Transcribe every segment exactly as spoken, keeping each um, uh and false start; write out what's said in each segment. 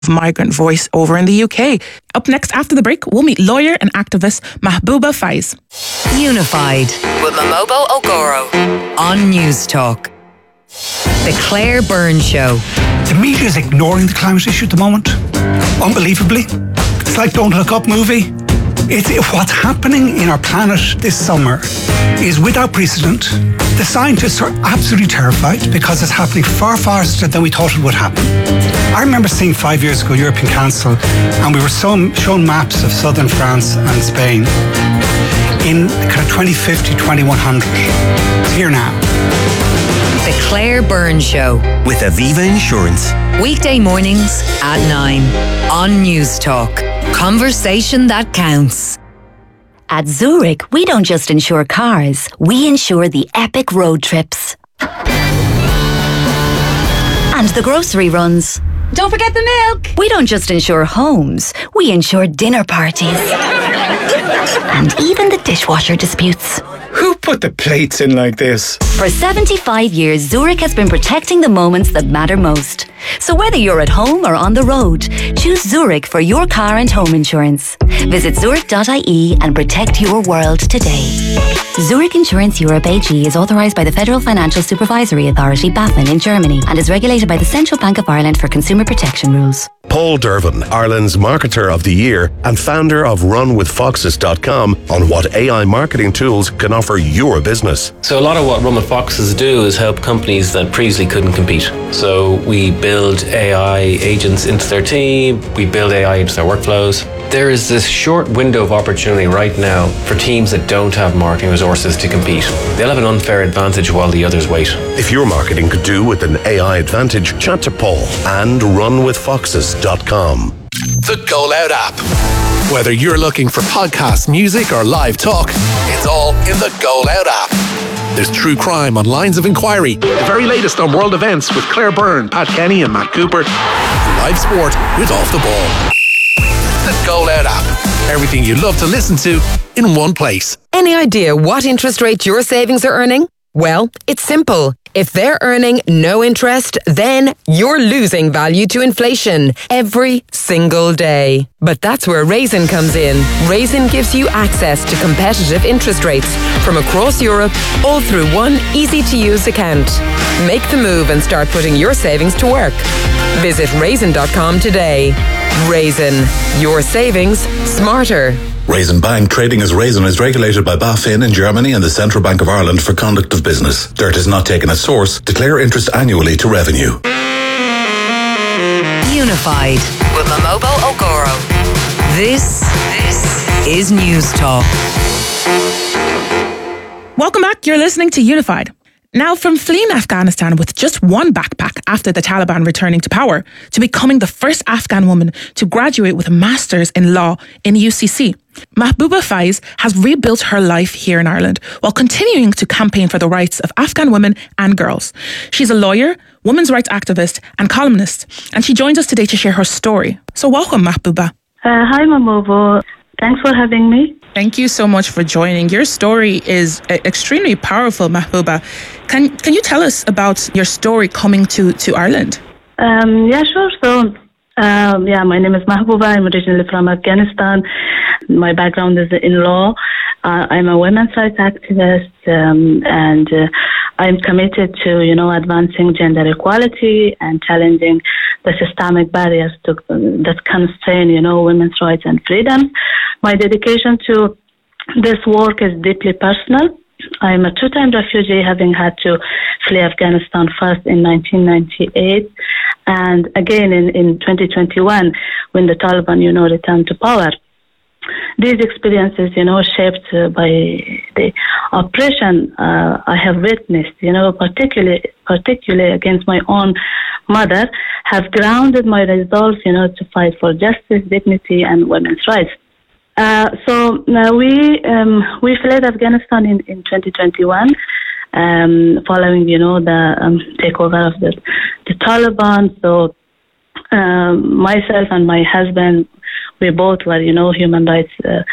migrant voice over in the U K. Up next after the break, we'll meet lawyer and activist Mahbouba Faiz. Unified with Momobo Okoro on News Talk. The Claire Byrne Show. The media is ignoring the climate issue at the moment, unbelievably. It's like Don't Look Up movie. It's, what's happening in our planet this summer is without precedent. The scientists are absolutely terrified because it's happening far faster than we thought it would happen. I remember seeing five years ago European Council, and we were shown, shown maps of southern France and Spain in kind of twenty fifty, twenty-one hundred. It's here now. The Claire Byrne Show with Aviva Insurance. Weekday mornings at nine on News Talk. Conversation that counts. At Zurich, we don't just insure cars, we insure the epic road trips. And the grocery runs. Don't forget the milk. We don't just insure homes, we insure dinner parties. And even the dishwasher disputes. Who put the plates in like this? For seventy-five years, Zurich has been protecting the moments that matter most. So whether you're at home or on the road, choose Zurich for your car and home insurance. Visit zurich dot I E and protect your world today. Zurich Insurance Europe A G is authorised by the Federal Financial Supervisory Authority, BaFin, in Germany and is regulated by the Central Bank of Ireland for consumer protection rules. Paul Dervin, Ireland's Marketer of the Year and founder of run with foxes dot com, on what A I marketing tools can offer your business. So a lot of what Run with Foxes do is help companies that previously couldn't compete. So we build A I agents into their team, we build A I into their workflows. There is this short window of opportunity right now for teams that don't have marketing resources to compete. They'll have an unfair advantage while the others wait. If your marketing could do with an A I advantage, chat to Paul and run with foxes dot com. The Go Loud app. Whether you're looking for podcasts, music, or live talk, it's all in the Go Loud app. There's true crime on Lines of Inquiry, the very latest on world events with Claire Byrne, Pat Kenny, and Matt Cooper, live sport with Off the Ball. The Go Loud app. Everything you love to listen to in one place. Any idea what interest rate your savings are earning? Well, it's simple. If they're earning no interest, then you're losing value to inflation every single day. But that's where Raisin comes in. Raisin gives you access to competitive interest rates from across Europe, all through one easy-to-use account. Make the move and start putting your savings to work. Visit raisin dot com today. Raisin, your savings smarter. Raisin Bank trading as Raisin is regulated by BaFin in Germany and the Central Bank of Ireland for conduct of business. Dirt is not taken as source. Declare interest annually to revenue. Unified with Momobo Okoro. This, this is News Talk. Welcome back. You're listening to Unified. Now, from fleeing Afghanistan with just one backpack after the Taliban returning to power, to becoming the first Afghan woman to graduate with a master's in law in U C C, Mahbouba Faiz has rebuilt her life here in Ireland while continuing to campaign for the rights of Afghan women and girls. She's a lawyer, women's rights activist and columnist, and she joins us today to share her story. So welcome, Mahbouba. Uh, hi, Momobo. Thanks for having me. Thank you so much for joining. Your story is extremely powerful, Mahbouba. Can can you tell us about your story coming to, to Ireland? Um, yeah, sure. So, um, yeah, my name is Mahbouba. I'm originally from Afghanistan. My background is in law. Uh, I'm a women's rights activist, um, and uh, I'm committed to, you know, advancing gender equality and challenging the systemic barriers to, that constrain, you know, women's rights and freedoms. My dedication to this work is deeply personal. I'm a two-time refugee, having had to flee Afghanistan first in nineteen ninety-eight and again in, in twenty twenty-one when the Taliban, you know, returned to power. These experiences, you know, shaped uh, by the oppression uh, I have witnessed, you know, particularly particularly against my own mother, have grounded my resolve, you know, to fight for justice, dignity, and women's rights. Uh, so uh, we um, we fled Afghanistan in, in twenty twenty-one, um, following, you know, the um, takeover of the, the Taliban. So um, myself and my husband, we both were, you know, human rights uh,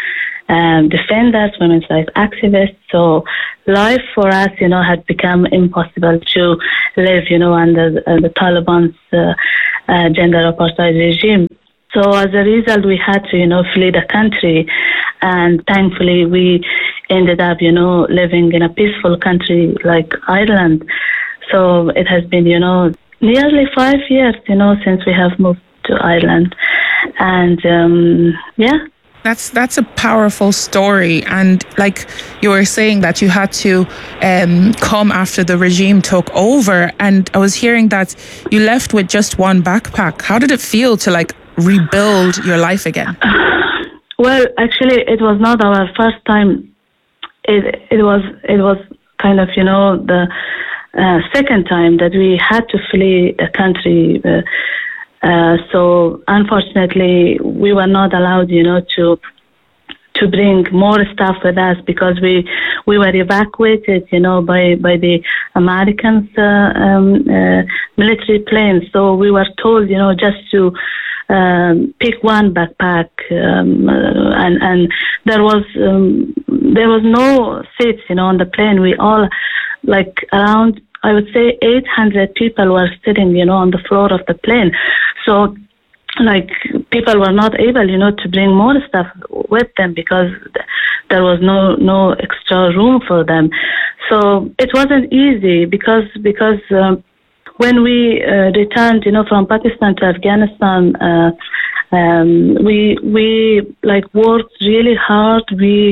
um, defenders, women's rights activists. So life for us, you know, had become impossible to live, you know, under uh, the Taliban's uh, uh, gender apartheid regime. So as a result, we had to, you know, flee the country. And thankfully, we ended up, you know, living in a peaceful country like Ireland. So it has been, you know, nearly five years, you know, since we have moved to Ireland. And um, yeah. That's that's a powerful story. And like you were saying that you had to um, come after the regime took over. And I was hearing that you left with just one backpack. How did it feel to like rebuild your life again? Well, actually, it was not our first time. It it was it was kind of, you know, the uh, second time that we had to flee the country. Uh, Uh, so unfortunately, we were not allowed, you know, to to bring more stuff with us because we we were evacuated, you know, by by the Americans' uh, um, uh, military planes. So we were told, you know, just to um, pick one backpack, um, uh, and and there was um, there was no seats, you know, on the plane. We all, like around, I would say eight hundred people were sitting, you know, on the floor of the plane. So, like, people were not able, you know, to bring more stuff with them because there was no no extra room for them. So it wasn't easy because because um, when we uh, returned, you know, from Pakistan to Afghanistan, uh, um, we we like worked really hard. We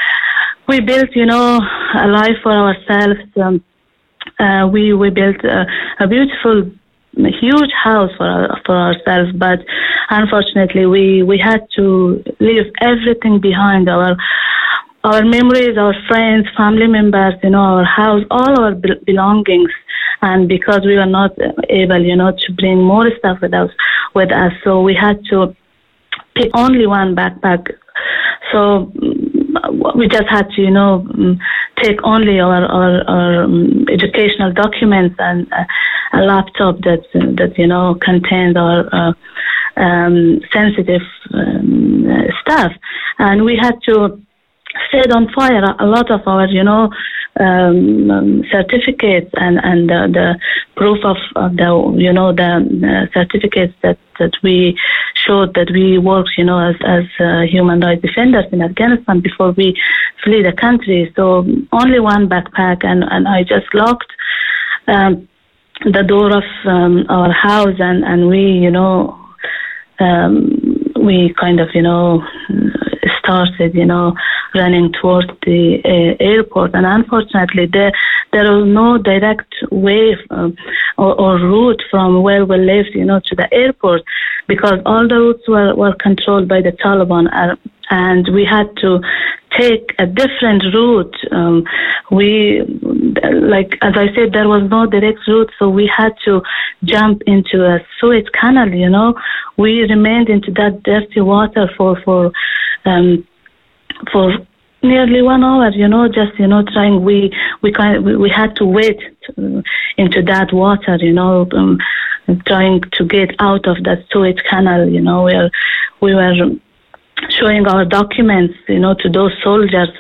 we built, you know, a life for ourselves. Um, Uh, we we built a, a beautiful, a huge house for our, for ourselves, but unfortunately we, we had to leave everything behind: our our memories, our friends, family members, you know, our house, all our be- belongings. And because we were not able, you know, to bring more stuff with us, with us, so we had to pick only one backpack. So we just had to, you know, take only our, our, our um, educational documents and uh, a laptop that, that you know, contained our uh, um, sensitive um, stuff. And we had to set on fire a lot of our, you know, um, um, certificates and, and uh, the proof of, of the, you know, the uh, certificates that, that we showed that we worked, you know, as, as uh, human rights defenders in Afghanistan before we flee the country. So only one backpack, and, and I just locked um, the door of um, our house, and, and we, you know, um, we kind of, you know, started, you know, running towards the uh, airport. And unfortunately, there there was no direct way um, or, or route from where we lived, you know, to the airport, because all the routes were, were controlled by the Taliban, uh, and we had to take a different route. Um, we, like, as I said, there was no direct route, so we had to jump into a Suez Canal, you know. We remained into that dirty water for, for, um, for nearly one hour, you know, just, you know, trying, we, we kind of, we, we had to wade to, into that water, you know, um, trying to get out of that Suez Canal, you know, where we were showing our documents, you know, to those soldiers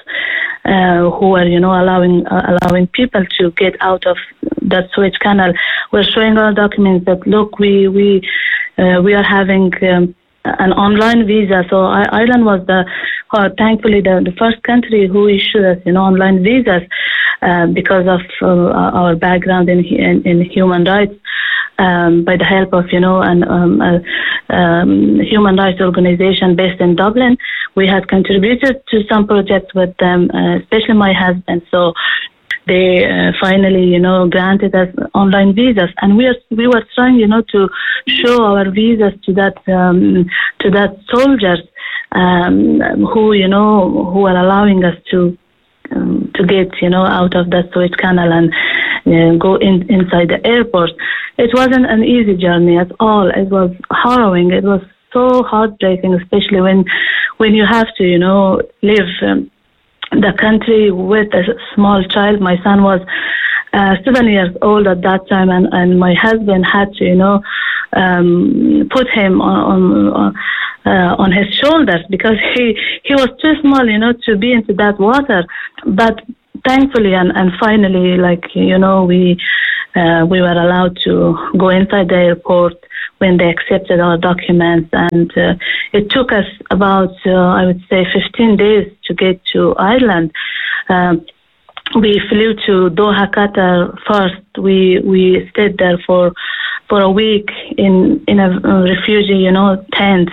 uh, who were, you know, allowing uh, allowing people to get out of that Suez Canal. We're showing our documents that, look, we we uh, we are having um, an online visa. So I, Ireland was the, uh, thankfully, the, the first country who issued us, you know, online visas uh, because of uh, our background in, in in human rights. Um, by the help of, you know, an um, a, um, human rights organization based in Dublin, we had contributed to some projects with them, uh, especially my husband. So they uh, finally, you know, granted us online visas, and we are, we were trying, you know, to show our visas to that um, to that soldiers um, who, you know, who are allowing us to um, to get, you know, out of that Suez Canal and uh, go in inside the airport. It wasn't an easy journey at all. It was harrowing. It was so heartbreaking, especially when when you have to, you know, leave um, the country with a small child. My son was uh, seven years old at that time, and, and my husband had to, you know, um, put him on, on, uh, on his shoulders because he he was too small, you know, to be into that water. But thankfully and, and finally, like, you know, we uh, we were allowed to go inside the airport when they accepted our documents, and uh, it took us about uh, I would say fifteen days to get to Ireland. Um, we flew to Doha, Qatar first. We we stayed there for for a week in in a refugee, you know, tent.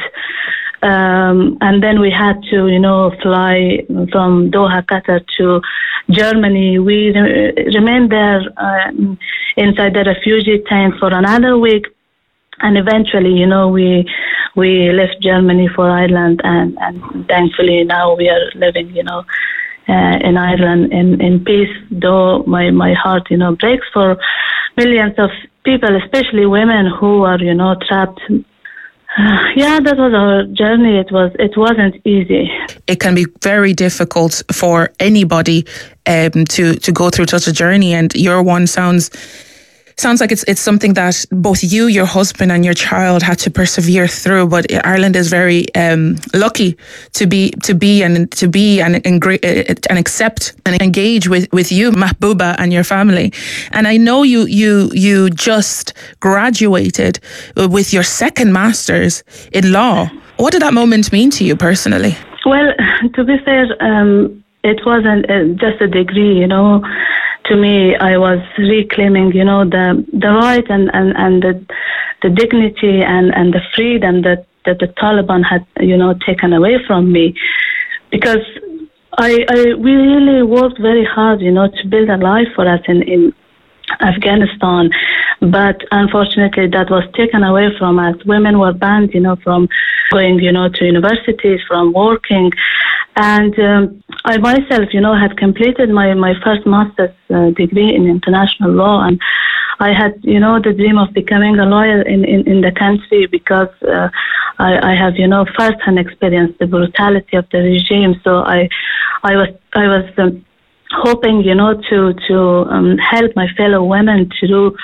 Um, and then we had to, you know, fly from Doha, Qatar to Germany. We re- remained there uh, inside the refugee tent for another week. And eventually, you know, we we left Germany for Ireland, and, and thankfully now we are living, you know, uh, in Ireland in, in peace, though my, my heart, you know, breaks for millions of people, especially women who are, you know, trapped. Uh, yeah, that was our journey. It was. It wasn't easy. It can be very difficult for anybody um, to to go through such a journey, and your one sounds sounds like it's it's something that both you, your husband, and your child had to persevere through. But Ireland is very um, lucky to be to be and to be and and, and accept and engage with, with you, Mahbouba, and your family. And I know you you you just graduated with your second master's in law. What did that moment mean to you personally? Well, to be fair, um, it wasn't uh, just a degree, you know. To me, I was reclaiming, you know, the the right and, and, and the the dignity and, and the freedom that, that the Taliban had, you know, taken away from me. Because I, I we really worked very hard, you know, to build a life for us in, in Afghanistan. But unfortunately, that was taken away from us. Women were banned, you know, from going, you know, to universities, from working. And um, I myself, you know, had completed my, my first master's uh, degree in international law. And I had, you know, the dream of becoming a lawyer in, in, in the country because uh, I, I have, you know, first-hand experienced the brutality of the regime. So I, I was, I was um, hoping, you know, to to um, help my fellow women to do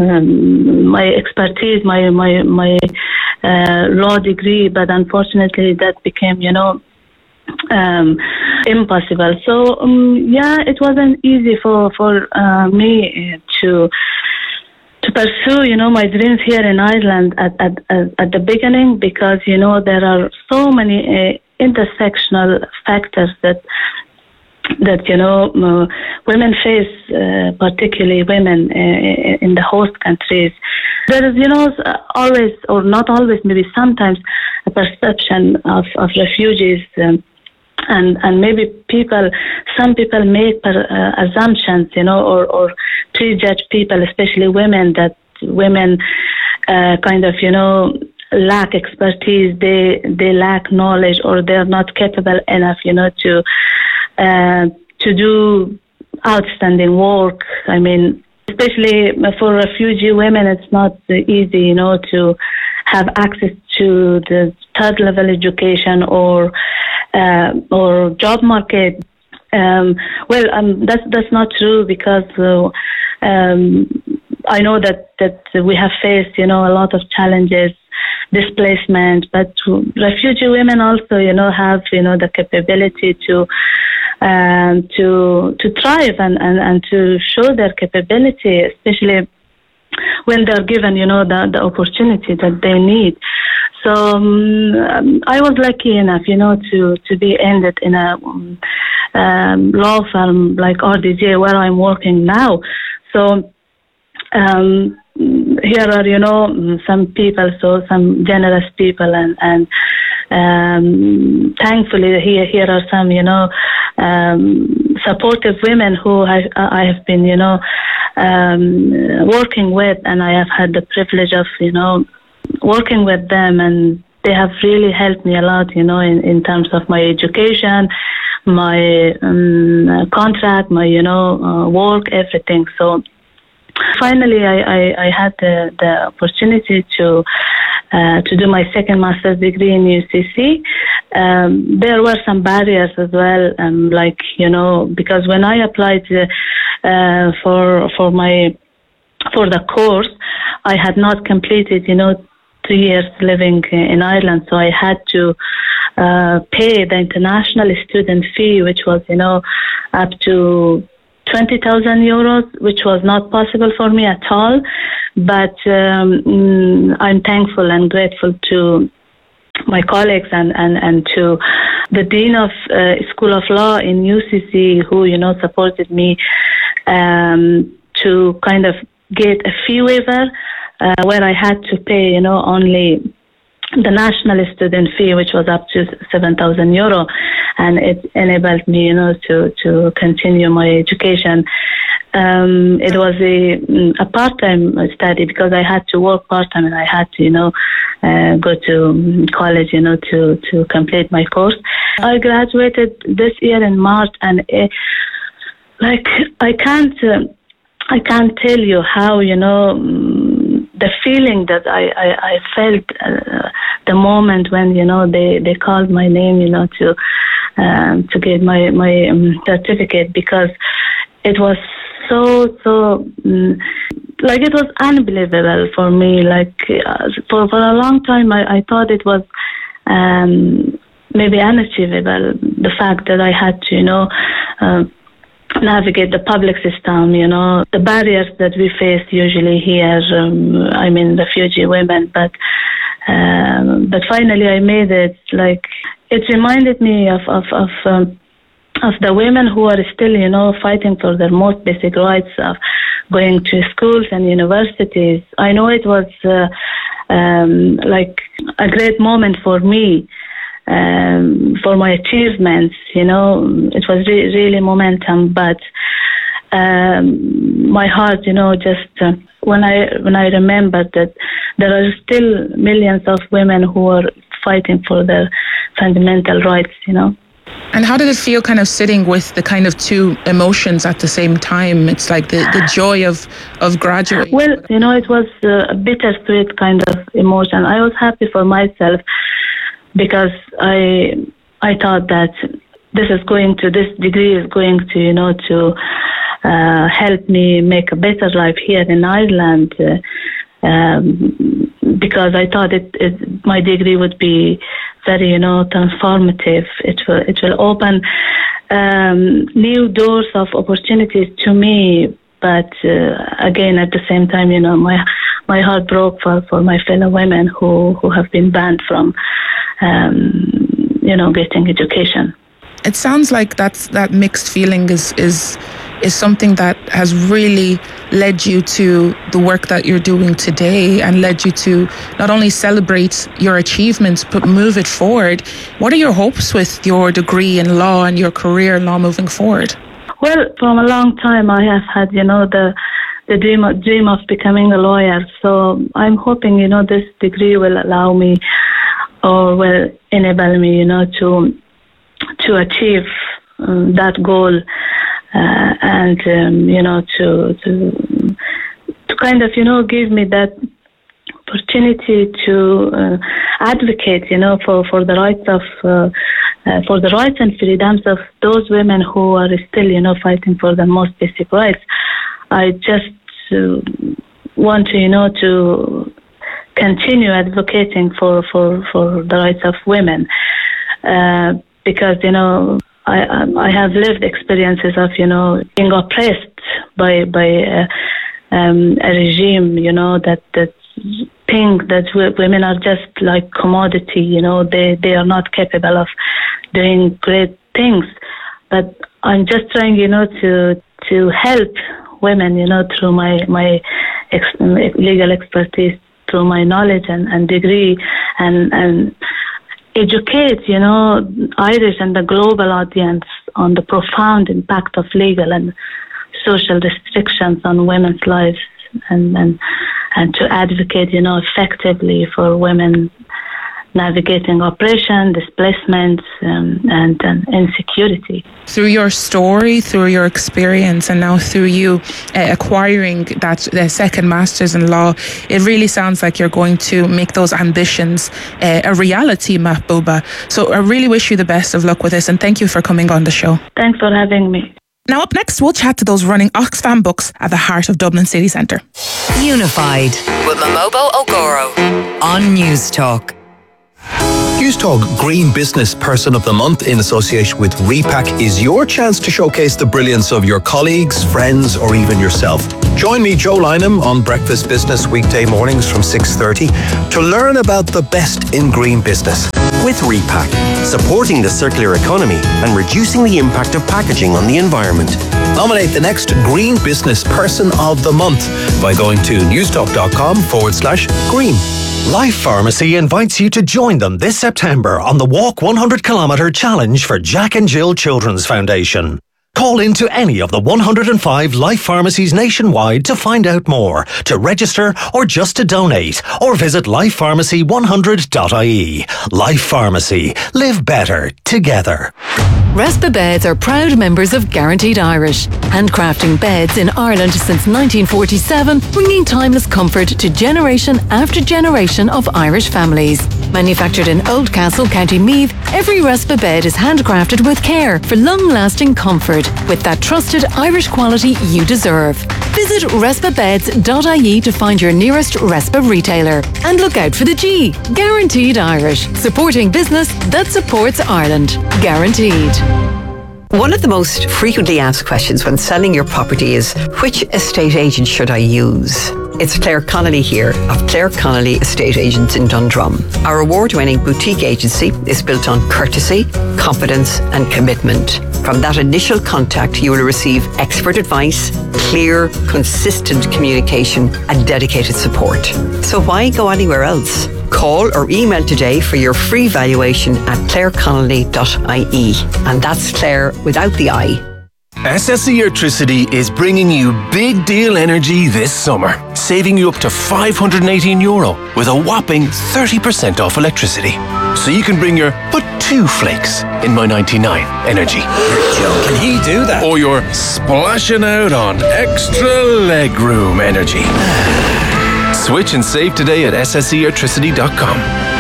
um, my expertise, my my my uh, law degree. But unfortunately, that became, you know, um, impossible. So um, yeah, it wasn't easy for for uh, me to. to pursue, you know, my dreams here in Ireland at, at, at, at the beginning, because, you know, there are so many uh, intersectional factors that, that you know, uh, women face, uh, particularly women uh, in the host countries. There is, you know, always, or not always, maybe sometimes, a perception of, of refugees um, And and maybe people, some people make per, uh, assumptions, you know, or, or prejudge people, especially women, that women uh, kind of, you know, lack expertise, they they lack knowledge, or they're not capable enough, you know, to uh, to do outstanding work. I mean, especially for refugee women, it's not easy, you know, to have access to the third level education or uh, or job market. Um, well, um, that's that's not true, because uh, um, I know that that we have faced, you know, a lot of challenges, displacement, but refugee women also, you know, have, you know, the capability to um, to to thrive and, and, and to show their capability, especially when they're given, you know, the, the opportunity that they need. So um, I was lucky enough, you know, to, to be ended in a um, um, law firm like R D J, where I'm working now. So um, here are, you know, some people, so some generous people, and, and um, thankfully here here are some, you know, um, supportive women who I, I have been, you know, um, working with, and I have had the privilege of, you know, working with them, and they have really helped me a lot, you know, in, in terms of my education, my um, contract, my, you know, uh, work, everything. So finally, I, I, I had the, the opportunity to uh, to do my second master's degree in U C C. Um, there were some barriers as well, um, like, you know, because when I applied uh, uh, for for my for the course, I had not completed, you know, three years living in Ireland, so I had to uh, pay the international student fee, which was, you know, up to twenty thousand euros, which was not possible for me at all. But um, I'm thankful and grateful to my colleagues and, and, and to the Dean of uh, School of Law in U C C, who, you know, supported me um, to kind of get a fee waiver uh, where I had to pay, you know, only the national student fee, which was up to seven thousand euro, and it enabled me, you know, to, to continue my education. Um, it was a, a part-time study because I had to work part-time and I had to, you know, uh, go to college, you know, to, to complete my course. I graduated this year in March, and it, like I can't, uh, I can't tell you how, you know, the feeling that I, I, I felt uh, the moment when, you know, they, they called my name, you know, to um, to get my, my um, certificate, because it was so, so, um, like it was unbelievable for me. Like uh, for, for a long time, I, I thought it was um, maybe unachievable, the fact that I had to, you know, uh, navigate the public system, you know, the barriers that we face usually here, um, I mean, refugee women, but um, but finally I made it. Like, it reminded me of, of, of, um, of the women who are still, you know, fighting for their most basic rights of going to schools and universities. I know it was uh, um, like a great moment for me, Um, for my achievements, you know. It was re- really momentum, but um, my heart, you know, just uh, when I when I remembered that there are still millions of women who are fighting for their fundamental rights, you know. And how did it feel, kind of sitting with the kind of two emotions at the same time? It's like the, the joy of, of graduating. Well, you know, it was a bittersweet kind of emotion. I was happy for myself, because I I thought that this is going to, this degree is going to, you know, to uh, help me make a better life here in Ireland, uh, um, because I thought it, it my degree would be very, you know, transformative. It will it will open um, new doors of opportunities to me. But uh, again, at the same time, you know, my my heart broke for, for my fellow women who, who have been banned from, um, you know, getting education. It sounds like that's, that mixed feeling is, is is something that has really led you to the work that you're doing today, and led you to not only celebrate your achievements but move it forward. What are your hopes with your degree in law and your career in law moving forward? Well, from a long time I have had, you know, the the dream of, dream of becoming a lawyer. So I'm hoping, you know, this degree will allow me, or will enable me, you know, to to achieve um, that goal, uh, and um, you know, to to to kind of, you know, give me that opportunity to uh, advocate, you know, for, for the rights of uh, uh, for the rights and freedoms of those women who are still, you know, fighting for their most basic rights. I just uh, want to, you know, to continue advocating for, for, for the rights of women, uh, because, you know, I I have lived experiences of, you know, being oppressed by by uh, um, a regime, you know, that that think that women are just like commodity, you know, they they are not capable of doing great things. But I'm just trying, you know, to to help women, you know, through my my ex- legal expertise, through my knowledge and, and degree, and and educate, you know, Irish and the global audience on the profound impact of legal and social restrictions on women's lives, and and, and to advocate, you know, effectively for women navigating oppression, displacement, um, and, and insecurity. Through your story, through your experience, and now through you uh, acquiring that uh, second master's in law, it really sounds like you're going to make those ambitions uh, a reality, Mahbouba. So I really wish you the best of luck with this, and thank you for coming on the show. Thanks for having me. Now up next, we'll chat to those running Oxfam Books at the heart of Dublin city centre. Unified with Momobo Ogoro on News Talk. News Talk Green Business Person of the Month in association with Repack is your chance to showcase the brilliance of your colleagues, friends or even yourself. Join me, Joe Lynham, on Breakfast Business weekday mornings from six thirty to learn about the best in green business. With Repack, supporting the circular economy and reducing the impact of packaging on the environment. Nominate the next Green Business Person of the Month by going to newstalk.com forward slash green. Life Pharmacy invites you to join them this September on the Walk one hundred kilometre Challenge for Jack and Jill Children's Foundation. Call into any of the one hundred five Life Pharmacies nationwide to find out more, to register or just to donate, or visit life pharmacy one hundred dot I E. Life Pharmacy. Live better together. Respa Beds are proud members of Guaranteed Irish, handcrafting beds in Ireland since nineteen forty-seven, bringing timeless comfort to generation after generation of Irish families. Manufactured in Oldcastle, County Meath, every Respa bed is handcrafted with care for long-lasting comfort, with that trusted Irish quality you deserve. Visit respa beds dot I E to find your nearest Respa retailer. And look out for the G, Guaranteed Irish, supporting business that supports Ireland. Guaranteed. One of the most frequently asked questions when selling your property is, which estate agent should I use? It's Claire Connolly here of Claire Connolly Estate Agents in Dundrum. Our award-winning boutique agency is built on courtesy, confidence and commitment. From that initial contact, you will receive expert advice, clear, consistent communication and dedicated support. So why go anywhere else? Call or email today for your free valuation at claire connolly dot I E. And that's Claire without the I. S S E Electricity is bringing you big deal energy this summer, saving you up to five hundred eighteen euro with a whopping thirty percent off electricity. So you can bring your but two flakes in my ninety-nine energy. You're joking, he do that? Or your splashing out on extra legroom energy. Switch and save today at s s e electricity dot com.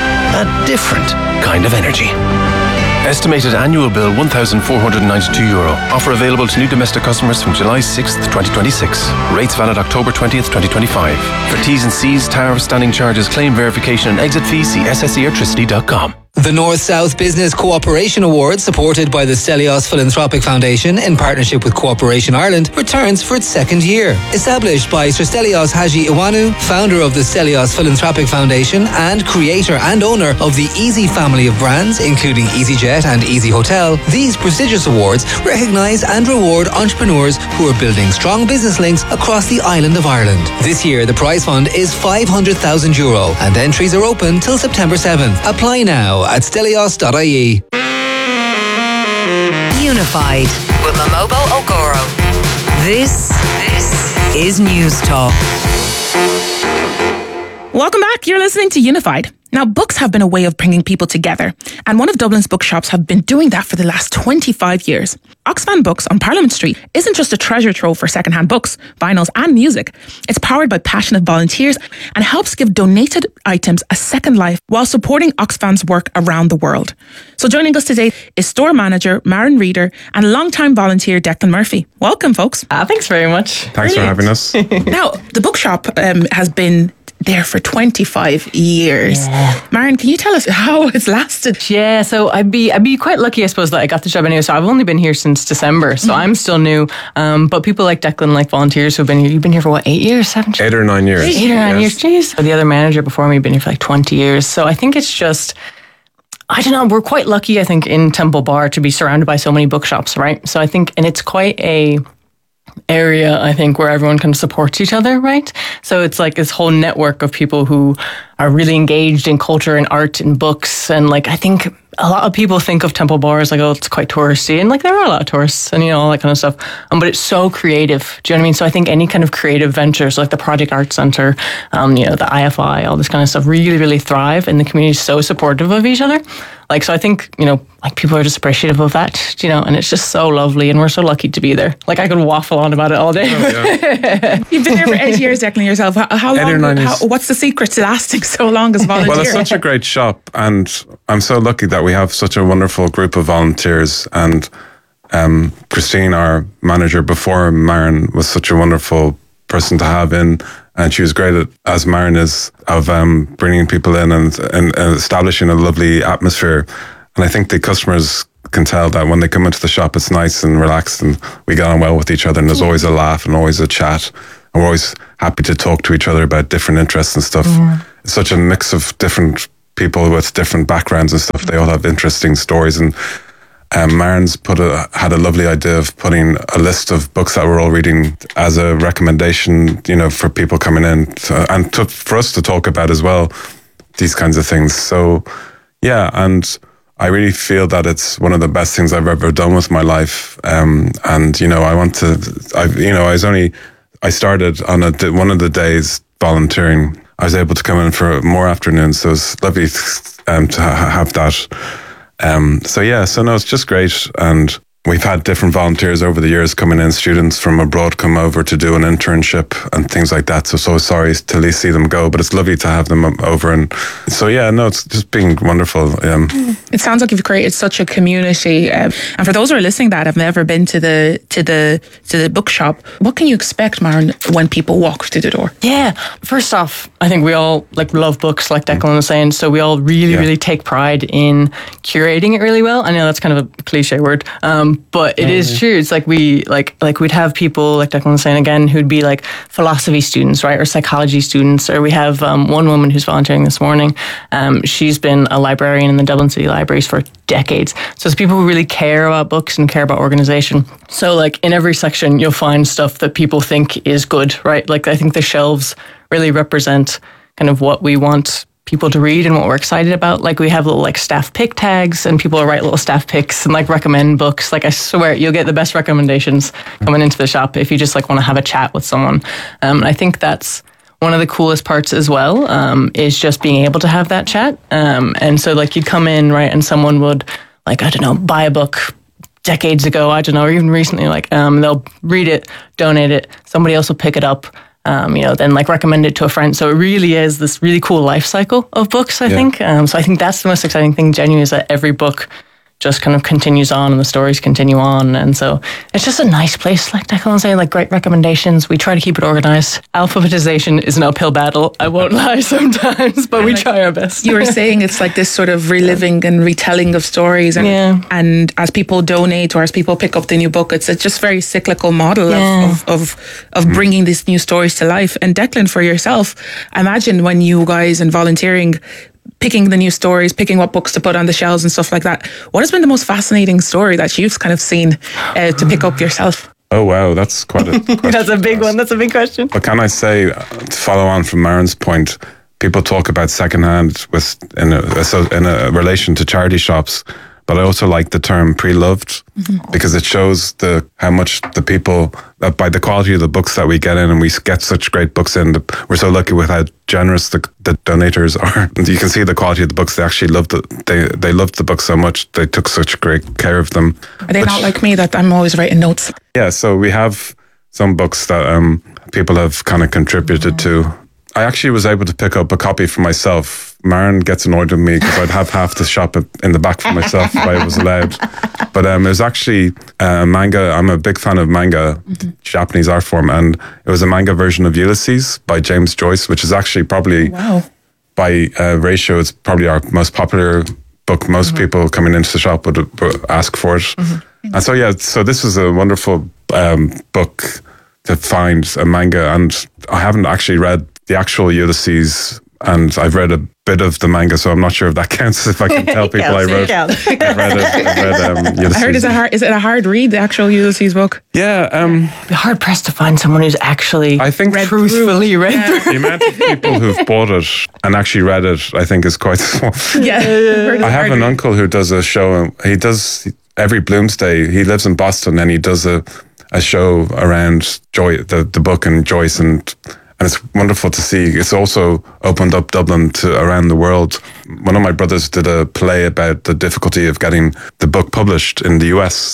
A different kind of energy. Estimated annual bill one thousand four hundred ninety-two euro. Offer available to new domestic customers from July sixth, twenty twenty-six. Rates valid October twentieth, twenty twenty-five. For T's and C's, tariff, standing charges, claim verification and exit fees, see s s e electricity dot com. The North-South Business Cooperation Award, supported by the Stelios Philanthropic Foundation in partnership with Cooperation Ireland, returns for its second year. Established by Sir Stelios Haji Iwanu, founder of the Stelios Philanthropic Foundation and creator and owner of the Easy family of brands, including EasyJet and Easy Hotel, these prestigious awards recognise and reward entrepreneurs who are building strong business links across the island of Ireland. This year, the prize fund is five hundred thousand euro and entries are open till September seventh. Apply now at stelios dot I E. Unified with Momobo Ogoro. This, this is News Talk. Welcome back. You're listening to Unified. Now, books have been a way of bringing people together, and one of Dublin's bookshops have been doing that for the last twenty-five years. Oxfam Books on Parliament Street isn't just a treasure trove for secondhand books, vinyls and music. It's powered by passionate volunteers and helps give donated items a second life while supporting Oxfam's work around the world. So joining us today is store manager Maren Reeder and longtime volunteer Declan Murphy. Welcome, folks. Ah, thanks very much. Thanks Brilliant. for having us. Now, the bookshop um, has been there for twenty-five years. Yeah. Maren, can you tell us how it's lasted? Yeah, so I'd be I'd be quite lucky, I suppose, that I got the job anyway. So I've only been here since December, so mm. I'm still new. Um, but people like Declan, like volunteers who've been here, you've been here for what, eight years, seven? Eight or nine years. Eight or nine yes. years, jeez. The other manager before me had been here for like twenty years. So I think it's just, I don't know, we're quite lucky, I think, in Temple Bar to be surrounded by so many bookshops, right? So I think, and it's quite a area, I think, where everyone kind of supports each other, right? So it's like this whole network of people who are really engaged in culture and art and books. And like, I think a lot of people think of Temple Bar as like, oh, it's quite touristy. And like, there are a lot of tourists and, you know, all that kind of stuff. Um, but it's so creative. Do you know what I mean? So I think any kind of creative ventures, like the Project Art Centre, um, you know, the I F I, all this kind of stuff really, really thrive. And the community is so supportive of each other. Like, so I think, you know, like people are just appreciative of that, you know, and it's just so lovely and we're so lucky to be there. Like I could waffle on about it all day. Oh, yeah. You've been here for eight years, Declan, yourself. How, how long, how, what's the secret to lasting so long as volunteer? Well, it's such a great shop and I'm so lucky that we have such a wonderful group of volunteers and um, Christine, our manager before Maren, was such a wonderful person to have in, and she was great at, as Maren is, of um, bringing people in and, and, and establishing a lovely atmosphere. And I think the customers can tell that when they come into the shop, it's nice and relaxed, and we get on well with each other, and there's always a laugh and always a chat, and we're always happy to talk to each other about different interests and stuff. Mm. It's such a mix of different people with different backgrounds and stuff. They all have interesting stories, and um, Maren's put a, had a lovely idea of putting a list of books that we're all reading as a recommendation, you know, for people coming in to, and to, for us to talk about as well, these kinds of things. So, yeah, and I really feel that it's one of the best things I've ever done with my life. Um, and, you know, I want to, I, you know, I was only, I started on a, one of the days volunteering. I was able to come in for more afternoons. So it's lovely um, to ha- have that. Um, so yeah, so no, it's just great. And we've had different volunteers over the years coming in, students from abroad come over to do an internship and things like that. So, so sorry to at least see them go, but it's lovely to have them over. And so, yeah, no, it's just been wonderful. Um, it sounds like you've created such a community. Um, and for those who are listening that have never been to the to the to the bookshop, what can you expect, Maren, when people walk through the door? Yeah, first off, I think we all like love books, like Declan was saying. So we all really, yeah. really take pride in curating it really well. I know that's kind of a cliche word. Um, But it is true. It's like we like like we'd have people like Declan was saying again who'd be like philosophy students, right, or psychology students. Or we have um, one woman who's volunteering this morning. Um, she's been a librarian in the Dublin City Libraries for decades. So it's people who really care about books and care about organization. So like in every section, you'll find stuff that people think is good, right? Like I think the shelves really represent kind of what we want people to read and what we're excited about. Like we have little like staff pick tags, and people will write little staff picks and like recommend books. Like I swear you'll get the best recommendations coming into the shop if you just like want to have a chat with someone. Um, I think that's one of the coolest parts as well, um, is just being able to have that chat. Um, and so like you'd come in, right, and someone would like, I don't know, buy a book decades ago, I don't know, or even recently, like um, they'll read it, donate it, somebody else will pick it up, Um, you know, then like recommend it to a friend. So it really is this really cool life cycle of books, I yeah. think. Um, so I think that's the most exciting thing, genuinely, is that every book just kind of continues on and the stories continue on. And so it's just a nice place, like Declan was saying, like great recommendations. We try to keep it organized. Alphabetization is an uphill battle, I won't lie sometimes, but we like, try our best. You were saying it's like this sort of reliving and retelling of stories. And, yeah. and as people donate or as people pick up the new book, it's a just very cyclical model yeah. of, of, of, of mm. bringing these new stories to life. And Declan, for yourself, imagine when you guys and volunteering, picking the new stories, picking what books to put on the shelves and stuff like that. What has been the most fascinating story that you've kind of seen uh, to pick up yourself? Oh, wow, that's quite a question. That's a big one. That's a big question. But can I say, to follow on from Maren's point, people talk about secondhand with in a, so in a relation to charity shops, but I also like the term pre-loved mm-hmm. because it shows the how much the people, uh, by the quality of the books that we get in, and we get such great books in, the, we're so lucky with how generous the, the donators are. And you can see the quality of the books. They actually loved it. They, they loved the books so much. They took such great care of them. Are they Which, not like me that I'm always writing notes? Yeah, so we have some books that um, people have kind of contributed mm-hmm. to. I actually was able to pick up a copy for myself. Maren gets annoyed with me because I'd have half the shop in the back for myself if I was allowed. But um, it was actually uh, manga. I'm a big fan of manga, mm-hmm. Japanese art form, and it was a manga version of Ulysses by James Joyce, which is actually probably, wow. by uh, ratio, it's probably our most popular book. Most mm-hmm. people coming into the shop would, would ask for it. Mm-hmm. And so, yeah, so this was a wonderful um, book to find, a manga, and I haven't actually read the actual Ulysses, and I've read a bit of the manga, so I'm not sure if that counts. If I can tell people I wrote, I've read it. I've read um, Ulysses. I heard it's a hard. Is it a hard read? The actual Ulysses book? Yeah, um, be hard pressed to find someone who's actually, I think, read truthfully read yeah. through. The amount of people who've bought it and actually read it, I think, is quite small. Yeah, I have an uncle who does a show. He does every Bloomsday. He lives in Boston, and he does a a show around Joy, the the book, and Joyce, and. And it's wonderful to see. It's also opened up Dublin to around the world. One of my brothers did a play about the difficulty of getting the book published in the U S.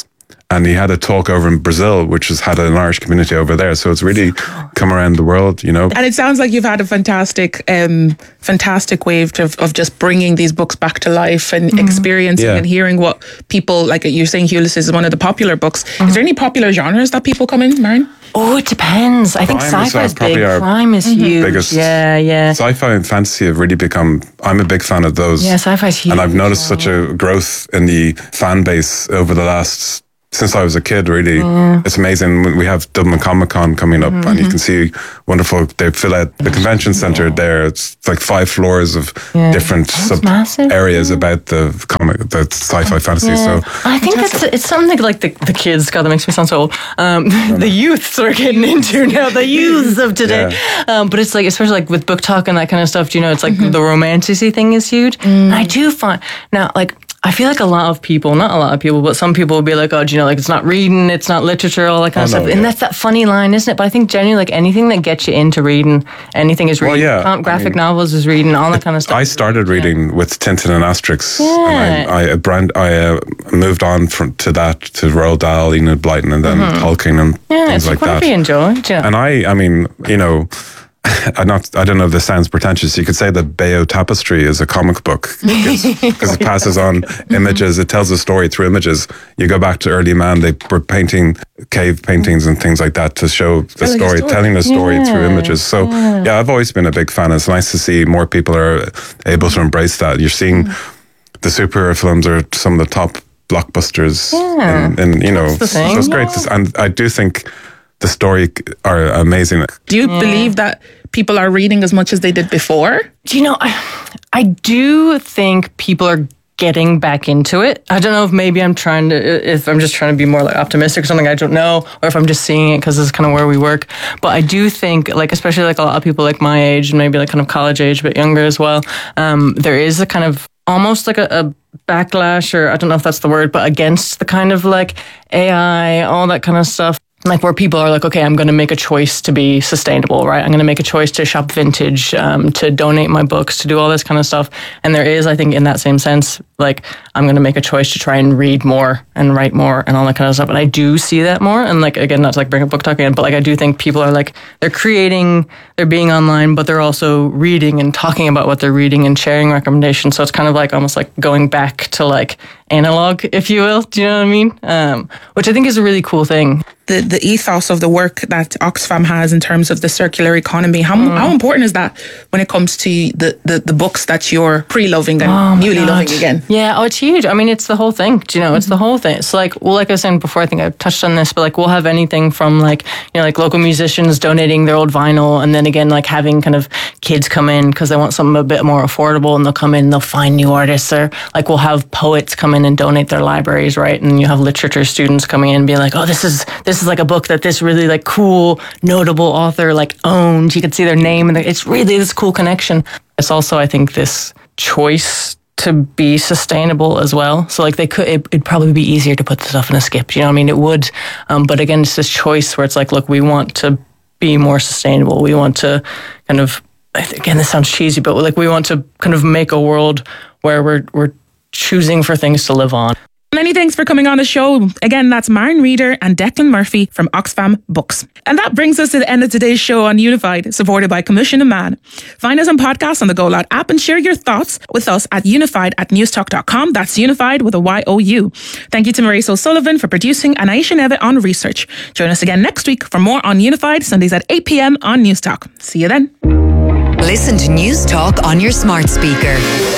And he had a talk over in Brazil, which has had an Irish community over there. So it's really come around the world, you know. And it sounds like you've had a fantastic, um, fantastic way of, of just bringing these books back to life and mm-hmm. experiencing yeah. and hearing what people, like you're saying, Ulysses is one of the popular books. Mm-hmm. Is there any popular genres that people come in, Maren? Oh, it depends. I think Crime sci-fi is, is, uh, big. Crime is mm-hmm. huge. Biggest yeah, yeah. Sci-fi and fantasy have really become, I'm a big fan of those. Yeah, sci-fi is huge. And I've noticed such a growth in the fan base over the last, since I was a kid, really. Yeah. It's amazing. We have Dublin Comic Con coming up mm-hmm. and you can see wonderful, they fill out the convention centre yeah. there. It's like five floors of yeah. different sub massive. areas yeah. about the comic, the sci-fi fantasy. Yeah. So I think that's, it's something like the, the kids, God, that makes me sound so old. Um, the youths are getting into now, the youths of today. Yeah. Um, but it's like, especially like with book talk and that kind of stuff, you know, it's like mm-hmm. the romanticy thing is huge. Mm. I do find, now like, I feel like a lot of people, not a lot of people, but some people will be like, oh, do you know, like it's not reading, it's not literature, all that kind oh, of stuff. No, and yeah. that's that funny line, isn't it? But I think genuinely, like anything that gets you into reading, anything is reading. Well, yeah. Graphic I mean, novels is reading, all that kind of stuff. I started reading yeah. with Tintin and Asterix. Yeah. And I, I, brand, I uh, moved on from, to that, to Roald Dahl, Enid Blyton, and then mm-hmm. Tolkien and yeah, things like that. Yeah, it's what we enjoy. Yeah. And I, I mean, you know, I'm not, I don't know if this sounds pretentious. You could say that Bayeux Tapestry is a comic book because, because it passes on images. It tells a story through images. You go back to early man, they were painting cave paintings and things like that to show the telling story, story, telling the story yeah. through images. So yeah. yeah, I've always been a big fan. It's nice to see more people are able to embrace that. You're seeing the superhero films are some of the top blockbusters, yeah. and, and you know, so it's great. Yeah. To, and I do think the story are amazing. Do you yeah. believe that people are reading as much as they did before? Do you know, I, I do think people are getting back into it. I don't know if maybe I'm trying to, if I'm just trying to be more like optimistic or something, I don't know, or if I'm just seeing it because this is kind of where we work. But I do think, like, especially like a lot of people like my age and maybe like kind of college age, but younger as well, um, there is a kind of almost like a, a backlash, or I don't know if that's the word, but against the kind of like A I, all that kind of stuff. Like where people are like, okay, I'm going to make a choice to be sustainable, right? I'm going to make a choice to shop vintage, um, to donate my books, to do all this kind of stuff. And there is, I think, in that same sense, like I'm going to make a choice to try and read more and write more and all that kind of stuff. And I do see that more. And like, again, not to like bring up book talk again, but like I do think people are like, they're creating, they're being online, but they're also reading and talking about what they're reading and sharing recommendations. So it's kind of like almost like going back to like analog, if you will. Do you know what I mean? Um, which I think is a really cool thing. The the ethos of the work that Oxfam has in terms of the circular economy, how mm. how important is that when it comes to the, the, the books that you're pre-loving and oh newly God. loving again? Yeah, oh, it's huge. I mean, it's the whole thing. Do you know, it's mm-hmm. the whole thing. It's like, well, like I was saying before, I think I touched on this, but like we'll have anything from like, you know, like local musicians donating their old vinyl, and then again, like having kind of kids come in because they want something a bit more affordable, and they'll come in, they'll find new artists, or like we'll have poets come in and donate their libraries, right? And you have literature students coming in and being like, oh, this is this is like a book that this really like cool, notable author like owned. You can see their name, and it's really this cool connection. It's also, I think, this choice to be sustainable as well. So like they could, it, it'd probably be easier to put the stuff in a skip. You know what I mean? It would. Um, but again, it's this choice where it's like, look, we want to be more sustainable. We want to kind of, again, this sounds cheesy, but like we want to kind of make a world where we're we're choosing for things to live on. Many thanks for coming on the show. Again, that's Maren Reader and Declan Murphy from Oxfam Books. And that brings us to the end of today's show on Unified, supported by Commission and Man. Find us on podcasts on the Go Loud app and share your thoughts with us at unified at newstalk dot com. That's Unified with a Y O U. Thank you to Maurice O'Sullivan for producing and Aisha Neve on research. Join us again next week for more on Unified, Sundays at eight p.m. on Newstalk. See you then. Listen to Newstalk on your smart speaker.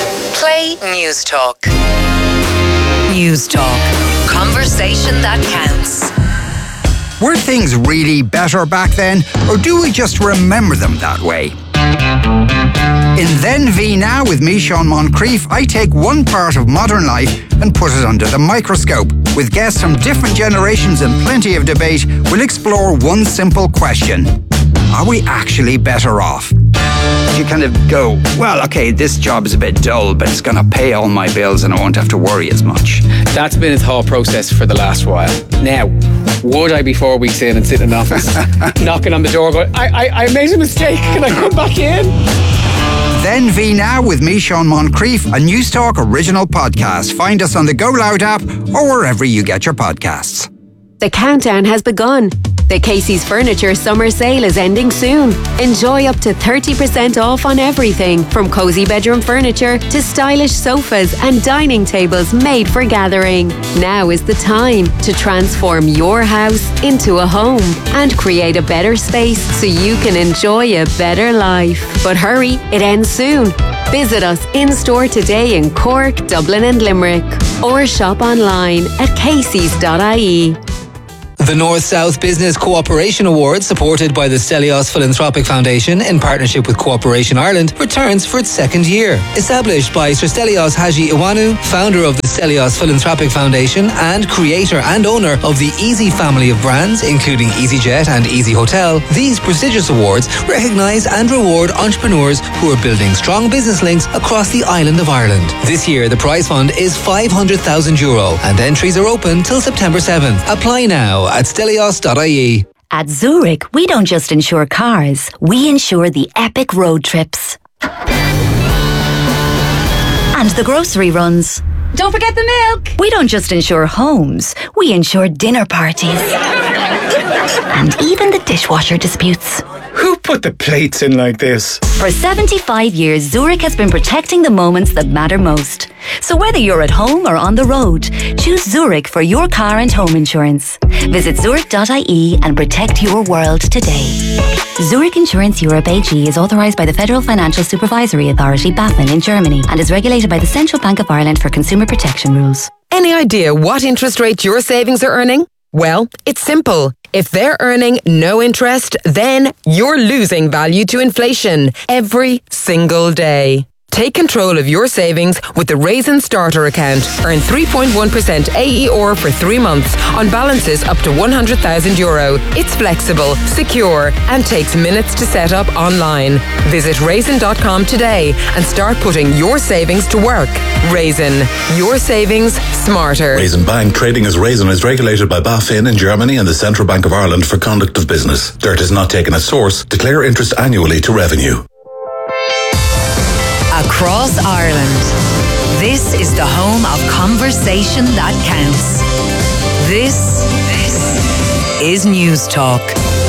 Play Newstalk. Newstalk. Conversation that counts. Were things really better back then, or do we just remember them that way? In Then V Now with me, Sean Moncrief, I take one part of modern life and put it under the microscope. With guests from different generations and plenty of debate, we'll explore one simple question. Are we actually better off? You kind of go, well, okay, this job is a bit dull, but it's going to pay all my bills and I won't have to worry as much. That's been a thought process for the last while. Now, would I be four weeks in and sit in an office, knocking on the door going, I, I, I made a mistake, can I come back in? Then V Now with me, Sean Moncrief, a Newstalk original podcast. Find us on the Go Loud app or wherever you get your podcasts. The countdown has begun. The Casey's Furniture Summer Sale is ending soon. Enjoy up to thirty percent off on everything from cosy bedroom furniture to stylish sofas and dining tables made for gathering. Now is the time to transform your house into a home and create a better space so you can enjoy a better life. But hurry, it ends soon. Visit us in store today in Cork, Dublin and Limerick, or shop online at caseys dot I E. The North-South Business Cooperation Award, supported by the Stelios Philanthropic Foundation in partnership with Cooperation Ireland, returns for its second year. Established by Sir Stelios Haji Iwanu, founder of the Stelios Philanthropic Foundation and creator and owner of the Easy family of brands, including EasyJet and Easy Hotel, these prestigious awards recognise and reward entrepreneurs who are building strong business links across the island of Ireland. This year, the prize fund is five hundred thousand euro and entries are open till September seventh. Apply now at stelios dot I E. At Zurich, we don't just insure cars, we insure the epic road trips. And the grocery runs. Don't forget the milk! We don't just insure homes, we insure dinner parties. And even the dishwasher disputes. Who put the plates in like this? For seventy-five years, Zurich has been protecting the moments that matter most. So whether you're at home or on the road, choose Zurich for your car and home insurance. Visit zurich dot I E and protect your world today. Zurich Insurance Europe A G is authorised by the Federal Financial Supervisory Authority, BaFin, in Germany and is regulated by the Central Bank of Ireland for consumer protection rules. Any idea what interest rate your savings are earning? Well, it's simple. If they're earning no interest, then you're losing value to inflation every single day. Take control of your savings with the Raisin Starter account. Earn three point one percent A E R for three months on balances up to one hundred thousand euro. It's flexible, secure, and takes minutes to set up online. Visit raisin dot com today and start putting your savings to work. Raisin, your savings smarter. Raisin Bank, trading as Raisin, is regulated by BaFin in Germany and the Central Bank of Ireland for conduct of business. Dirt is not taken at source. Declare interest annually to revenue. Across Ireland, this is the home of conversation that counts. This, this is News Talk.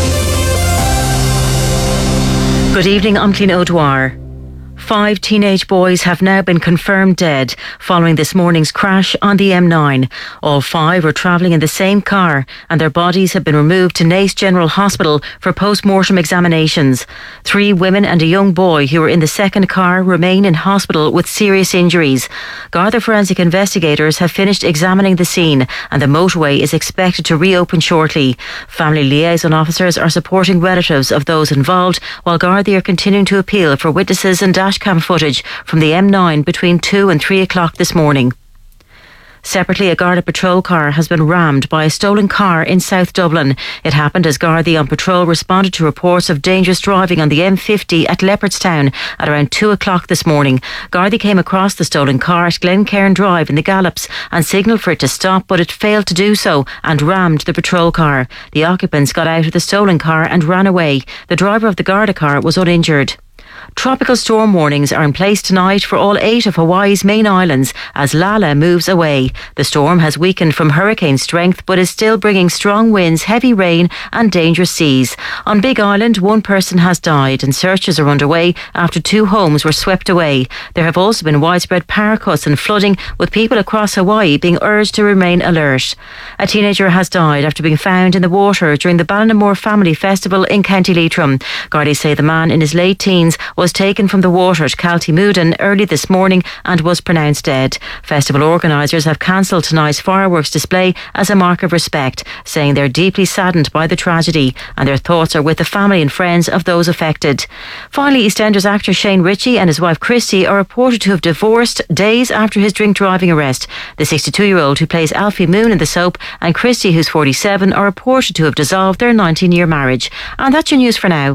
Good evening, I'm Clean O'Dwyer. Five teenage boys have now been confirmed dead following this morning's crash on the M nine. All five were travelling in the same car and their bodies have been removed to Naas General Hospital for post-mortem examinations. Three women and a young boy who were in the second car remain in hospital with serious injuries. Garda forensic investigators have finished examining the scene and the motorway is expected to reopen shortly. Family liaison officers are supporting relatives of those involved, while Garda are continuing to appeal for witnesses and dashcam footage from the M nine between two and three o'clock this morning. Separately, a Garda patrol car has been rammed by a stolen car in South Dublin. It happened as Garda on patrol responded to reports of dangerous driving on the M fifty at Leopardstown at around two o'clock this morning. Garda came across the stolen car at Glencairn Drive in the Gallops and signalled for it to stop, but it failed to do so and rammed the patrol car. The occupants got out of the stolen car and ran away. The driver of the Garda car was uninjured. Tropical storm warnings are in place tonight for all eight of Hawaii's main islands as Lala moves away. The storm has weakened from hurricane strength but is still bringing strong winds, heavy rain and dangerous seas. On Big Island, one person has died and searches are underway after two homes were swept away. There have also been widespread power cuts and flooding, with people across Hawaii being urged to remain alert. A teenager has died after being found in the water during the Ballinamore Family Festival in County Leitrim. Gardaí say the man in his late teens was taken from the water at Calty-Moodin early this morning and was pronounced dead. Festival organisers have cancelled tonight's fireworks display as a mark of respect, saying they're deeply saddened by the tragedy and their thoughts are with the family and friends of those affected. Finally, EastEnders actor Shane Ritchie and his wife Christy are reported to have divorced days after his drink driving arrest. The sixty-two-year-old who plays Alfie Moon in the soap and Christy, who's forty-seven, are reported to have dissolved their nineteen-year marriage. And that's your news for now.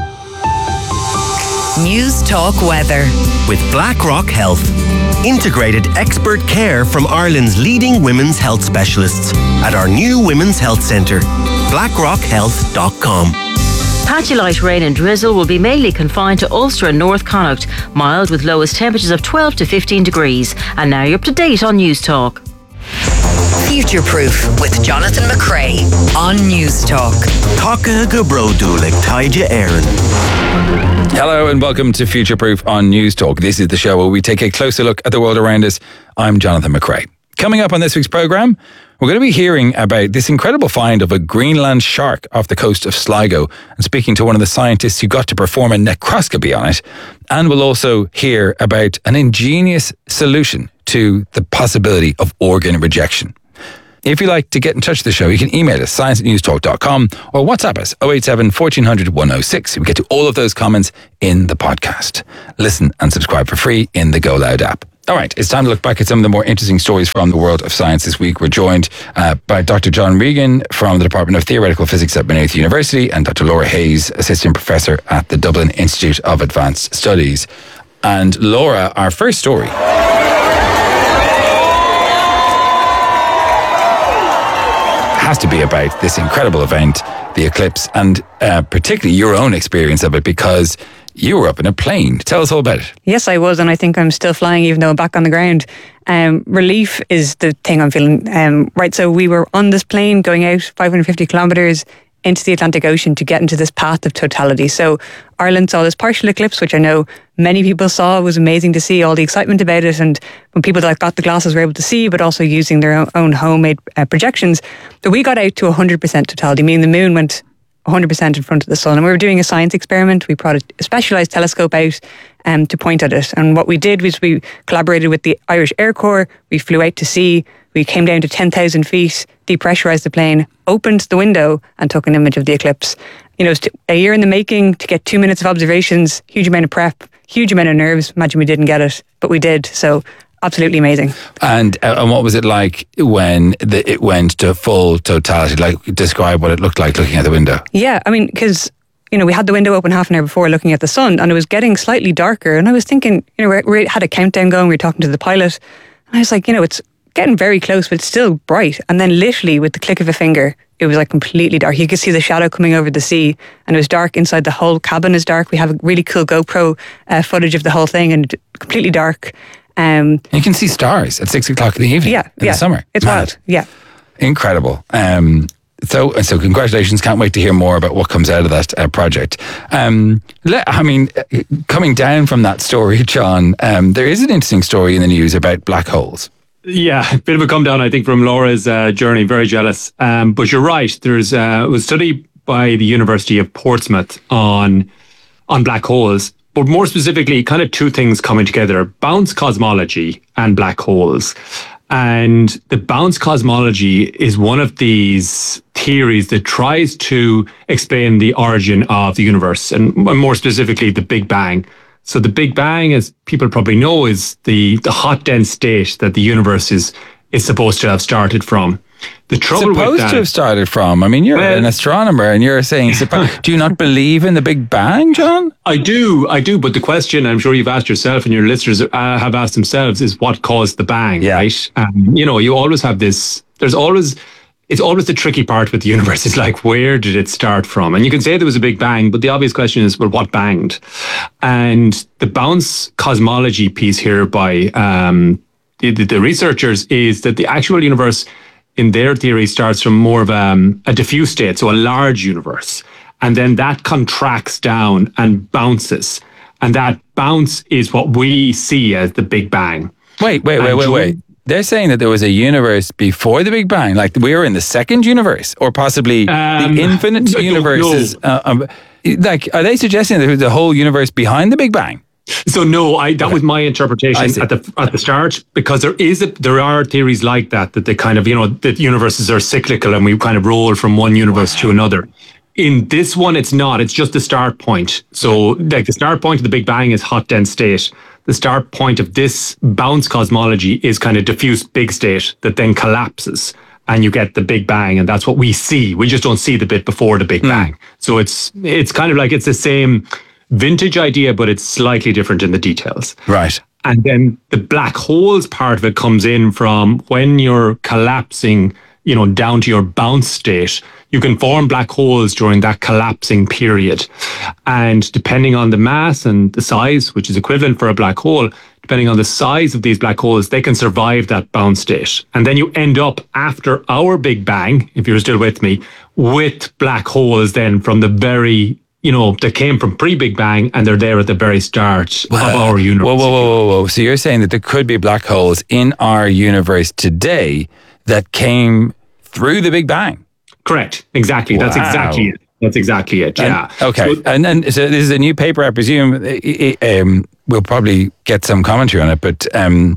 News Talk Weather with BlackRock Health. Integrated expert care from Ireland's leading women's health specialists at our new Women's Health Centre. blackrock health dot com. Patchy light rain and drizzle will be mainly confined to Ulster and North Connacht, mild with lowest temperatures of twelve to fifteen degrees. And now you're up to date on News Talk. Future Proof with Jonathan McCrae on News Talk. Taka Gabrodulik Taija Aaron. Hello and welcome to Future Proof on News Talk. This is the show where we take a closer look at the world around us. I'm Jonathan McCrae. Coming up on this week's programme, we're going to be hearing about this incredible find of a Greenland shark off the coast of Sligo and speaking to one of the scientists who got to perform a necroscopy on it. And we'll also hear about an ingenious solution to the possibility of organ rejection. If you'd like to get in touch with the show, you can email us, science at newstalk dot com, or WhatsApp us, oh eight seven, fourteen hundred, one oh six. We get to all of those comments in the podcast. Listen and subscribe for free in the Go Loud app. All right, it's time to look back at some of the more interesting stories from the world of science this week. We're joined uh, by Doctor John Regan from the Department of Theoretical Physics at Maynooth University and Doctor Laura Hayes, Assistant Professor at the Dublin Institute of Advanced Studies. And Laura, our first story has to be about this incredible event, the eclipse, and uh, particularly your own experience of it, because you were up in a plane. Tell us all about it. Yes, I was, and I think I'm still flying even though I'm back on the ground. Um, relief is the thing I'm feeling. Um, right, so we were on this plane going out five hundred fifty kilometres into the Atlantic Ocean to get into this path of totality. So Ireland saw this partial eclipse, which I know many people saw. It was amazing to see all the excitement about it, and when people that got the glasses were able to see, but also using their own, own homemade uh, projections. But we got out to one hundred percent totality, meaning the moon went one hundred percent in front of the sun. And we were doing a science experiment. We brought a specialised telescope out um, to point at it. And what we did was we collaborated with the Irish Air Corps. We flew out to sea. We came down to ten thousand feet, depressurised the plane, opened the window and took an image of the eclipse. You know, it was a year in the making to get two minutes of observations, huge amount of prep, huge amount of nerves. Imagine we didn't get it, but we did. So absolutely amazing. And uh, and what was it like when the, it went to full totality? Like, describe what it looked like looking out the window. Yeah, I mean, because, you know, we had the window open half an hour before looking at the sun, and it was getting slightly darker. And I was thinking, you know, we, we had a countdown going. We were talking to the pilot. And I was like, you know, it's getting very close, but it's still bright. And then literally with the click of a finger, it was like completely dark. You could see the shadow coming over the sea, and it was dark inside. The whole cabin is dark. We have a really cool GoPro uh, footage of the whole thing, and completely dark. Um, you can see stars at six o'clock in the evening. Yeah, in yeah. the summer. It's Mad. wild. Yeah, incredible. Um, so, so congratulations! Can't wait to hear more about what comes out of that uh, project. Um, let, I mean, coming down from that story, John, um, there is an interesting story in the news about black holes. Yeah, a bit of a come down, I think, from Laura's uh, journey. Very jealous. Um, but you're right. There's uh, a study by the University of Portsmouth on on black holes. But more specifically, kind of two things coming together, bounce cosmology and black holes. And the bounce cosmology is one of these theories that tries to explain the origin of the universe, and more specifically, the Big Bang. So the Big Bang, as people probably know, is the, the hot, dense state that the universe is is supposed to have started from. The trouble supposed with that, to have started from. I mean, you're well, an astronomer, and you're saying, suppo- do you not believe in the Big Bang, John? I do, I do. But the question, I'm sure you've asked yourself, and your listeners uh, have asked themselves, is what caused the bang, yeah. right? Um, you know, you always have this. There's always. It's always the tricky part with the universe. It's like, where did it start from? And you can say there was a big bang, but the obvious question is, well, what banged? And the bounce cosmology piece here by um, the, the researchers is that the actual universe, in their theory, starts from more of um, a diffuse state, so a large universe. And then that contracts down and bounces. And that bounce is what we see as the Big Bang. Wait, wait, wait, wait, wait. They're saying that there was a universe before the Big Bang, like we were in the second universe, or possibly um, the infinite universes. Uh, um, like, are they suggesting that there was the whole universe behind the Big Bang? So no, I that okay. was my interpretation at the at the start, because there is a, there are theories like that that they kind of, you know, that universes are cyclical and we kind of roll from one universe wow. to another. In this one, it's not. It's just the start point. So, like, the start point of the Big Bang is hot, dense state. The start point of this bounce cosmology is kind of diffuse big state that then collapses, and you get the Big Bang, and that's what we see. We just don't see the bit before the Big mm. Bang. So it's it's kind of like it's the same vintage idea, but it's slightly different in the details. Right. And then the black holes part of it comes in from when you're collapsing, you know, down to your bounce state. You can form black holes during that collapsing period. And depending on the mass and the size, which is equivalent for a black hole, depending on the size of these black holes, they can survive that bound state. And then you end up after our Big Bang, if you're still with me, with black holes then from the very, you know, that came from pre-Big Bang, and they're there at the very start Well, of our universe. Whoa, whoa, whoa, whoa, whoa. So you're saying that there could be black holes in our universe today that came through the Big Bang? Correct. Exactly. That's Wow. exactly it. That's exactly it. Yeah. And, okay. So, and then so this is a new paper, I presume. It, it, um, we'll probably get some commentary on it, but um,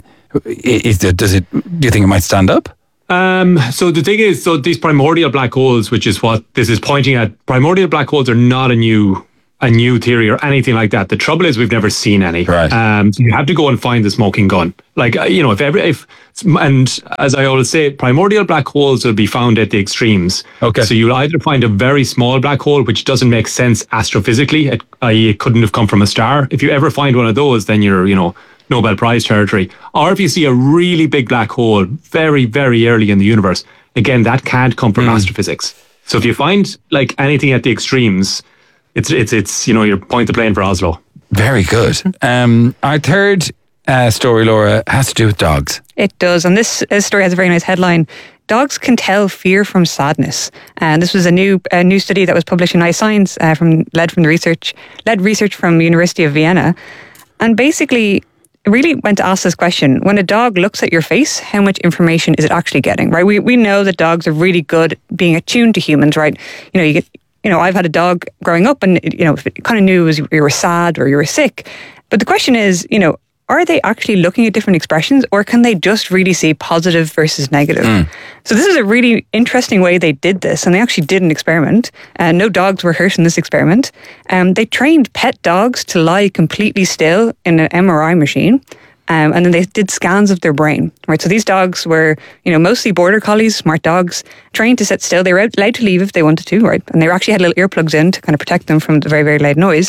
is it, does it, do you think it might stand up? Um, so the thing is, so these primordial black holes, which is what this is pointing at, primordial black holes are not a new a new theory or anything like that. The trouble is we've never seen any. Right. Um, so you have to go and find the smoking gun. Like, uh, you know, if every, if, and as I always say, primordial black holes will be found at the extremes. Okay. So you'll either find a very small black hole, which doesn't make sense astrophysically, it, that is it couldn't have come from a star. If you ever find one of those, then you're, you know, Nobel Prize territory. Or if you see a really big black hole very, very early in the universe, again, that can't come from mm. astrophysics. So if you find like anything at the extremes, it's, it's, it's, you know, you're point the plane for Oslo. Very good. Um, our third uh, story, Laura, has to do with dogs. It does. And this uh, story has a very nice headline. Dogs can tell fear from sadness. And this was a new a new study that was published in iScience, uh, from led from the research led research from the University of Vienna. And basically, it really went to ask this question: when a dog looks at your face, how much information is it actually getting? Right? We we know that dogs are really good at being attuned to humans, right? You know, you get you know, I've had a dog growing up, and you know, it kind of knew it was you were sad or you were sick. But the question is, you know, are they actually looking at different expressions, or can they just really see positive versus negative? Mm. So this is a really interesting way they did this, and they actually did an experiment. Uh, no dogs were hurt in this experiment. Um, they trained pet dogs to lie completely still in an M R I machine, um, and then they did scans of their brain. Right, so these dogs were, you know, mostly border collies, smart dogs, trained to sit still. They were allowed to leave if they wanted to, right? And they actually had little earplugs in to kind of protect them from the very, very loud noise.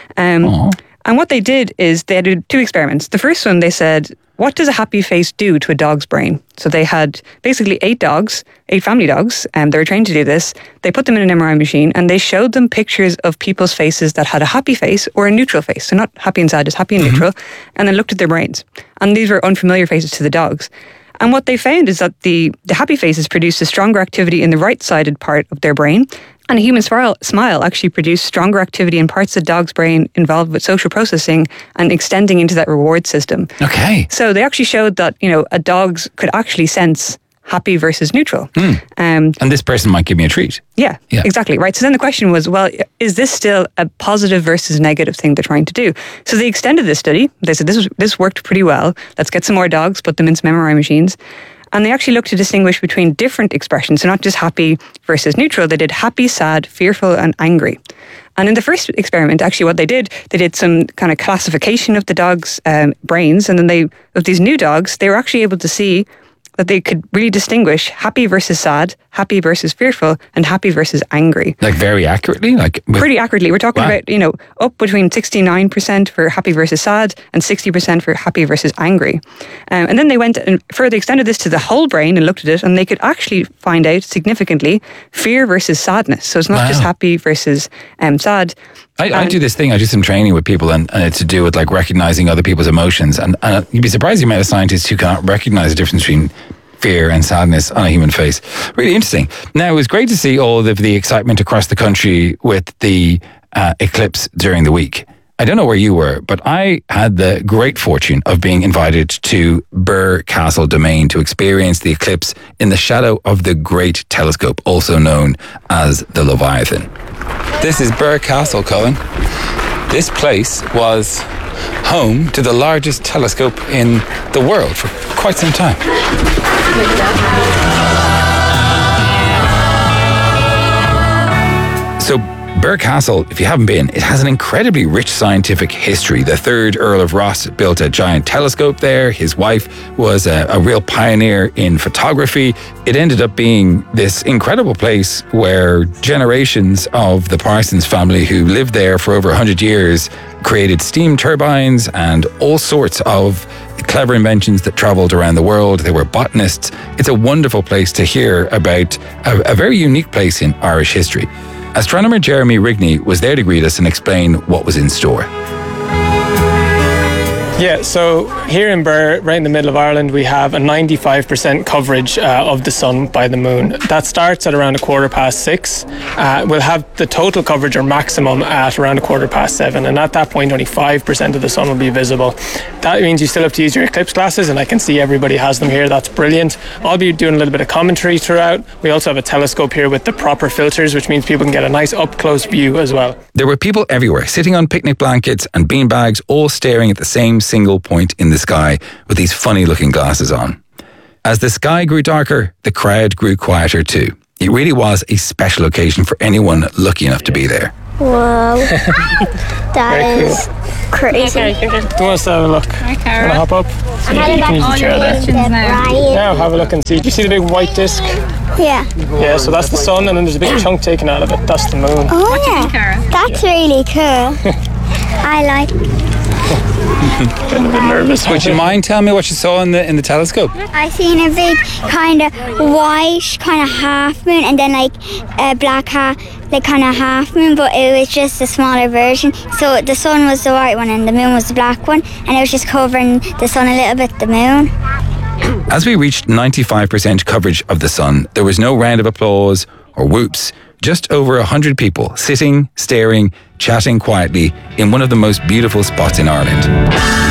Um, And what they did is they did two experiments. The first one, they said, what does a happy face do to a dog's brain? So they had basically eight dogs, eight family dogs, and they were trained to do this. They put them in an M R I machine, and they showed them pictures of people's faces that had a happy face or a neutral face. So not happy and sad, just happy and mm-hmm. neutral, and then looked at their brains. And these were unfamiliar faces to the dogs. And what they found is that the, the happy faces produced a stronger activity in the right-sided part of their brain, and a human smile, smile actually produced stronger activity in parts of the dog's brain involved with social processing and extending into that reward system. Okay. So they actually showed that, you know, a dog's could actually sense happy versus neutral. Mm. Um, and this person might give me a treat. Yeah, yeah, exactly. Right. So then the question was, well, is this still a positive versus negative thing they're trying to do? So they extended this study. They said, this was, this worked pretty well. Let's get some more dogs, put them in some M R I machines. And they actually looked to distinguish between different expressions. So not just happy versus neutral. They did happy, sad, fearful, and angry. And in the first experiment, actually what they did, they did some kind of classification of the dogs' um, brains. And then they, of these new dogs, they were actually able to see that they could really distinguish happy versus sad, happy versus fearful, and happy versus angry. Like very accurately? Like with... Pretty accurately. We're talking wow. about, you know, up between sixty-nine percent for happy versus sad and sixty percent for happy versus angry. Um, and then they went and further extended this to the whole brain and looked at it, and they could actually find out significantly fear versus sadness. So it's not wow. just happy versus um, sad. I, I do this thing, I do some training with people, and, and it's to do with like recognizing other people's emotions. And, and you'd be surprised the amount of scientists who cannot recognize the difference between fear and sadness on a human face. Really interesting. Now, it was great to see all of the excitement across the country with the uh, eclipse during the week. I don't know where you were, but I had the great fortune of being invited to Birr Castle Domain to experience the eclipse in the shadow of the Great Telescope, also known as the Leviathan. This is Birr Castle, Colin. This place was home to the largest telescope in the world for quite some time. So Birr Castle, if you haven't been, it has an incredibly rich scientific history. The third Earl of Ross built a giant telescope there. His wife was a, a real pioneer in photography. It ended up being this incredible place where generations of the Parsons family who lived there for over one hundred years created steam turbines and all sorts of clever inventions that traveled around the world. They were botanists. It's a wonderful place to hear about a, a very unique place in Irish history. Astronomer Jeremy Rigney was there to greet us and explain what was in store. Yeah, so here in Birr, right in the middle of Ireland, we have a ninety-five percent coverage uh, of the sun by the moon. That starts at around a quarter past six. Uh, we'll have the total coverage or maximum at around a quarter past seven, and at that point only five percent of the sun will be visible. That means you still have to use your eclipse glasses, and I can see everybody has them here. That's brilliant. I'll be doing a little bit of commentary throughout. We also have a telescope here with the proper filters, which means people can get a nice up-close view as well. There were people everywhere, sitting on picnic blankets and beanbags, all staring at the same single point in the sky with these funny-looking glasses on. As the sky grew darker, the crowd grew quieter too. It really was a special occasion for anyone lucky enough to be there. Whoa, that is crazy. Who wants to have a look? Hi, Cara. Want to hop up? So you can use the chair there. now. Now have a look and see. Do you see the big white disc? Yeah. Yeah, so that's the sun, and then there's a big chunk taken out of it. That's the moon. Oh yeah, that's really cool. I like. Getting a bit nervous. Would you mind telling me what you saw in the in the telescope? I seen a big kind of white kind of half moon, and then like a black half, like kind of half moon, but it was just a smaller version. So the sun was the white one, and the moon was the black one, and it was just covering the sun a little bit. The moon. As we reached ninety-five percent coverage of the sun, there was no round of applause or whoops. Just over one hundred people sitting, staring, chatting quietly in one of the most beautiful spots in Ireland.